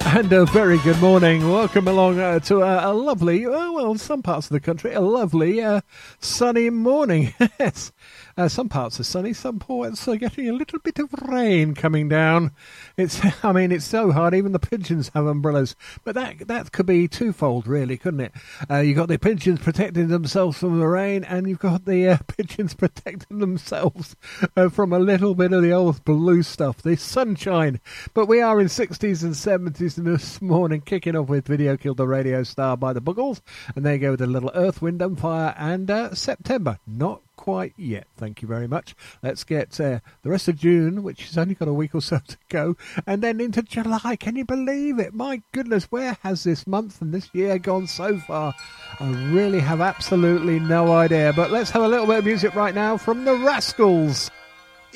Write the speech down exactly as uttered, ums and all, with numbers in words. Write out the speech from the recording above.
And a very good morning. Welcome along uh, to a, a lovely, uh, well, some parts of the country, a lovely uh, sunny morning. Yes, uh, some parts are sunny, some parts are getting a little bit of rain coming down. It's, I mean, it's so hard. Even the pigeons have umbrellas, but that that could be twofold, really, couldn't it? Uh, you've got the pigeons protecting themselves from the rain, and you've got the uh, pigeons protecting themselves uh, from a little bit of the old blue stuff, the sunshine. But we are in sixties and seventies this morning, kicking off with Video Killed the Radio Star by the Buggles, and there you go with a little Earth, Wind and Fire, and uh, September. Not quite yet, thank you very much. Let's get uh, the rest of June, which has only got a week or so to go, and then into July. Can you believe it? My goodness, where has this month and this year gone so far? I really have absolutely no idea, but let's have a little bit of music right now from the Rascals.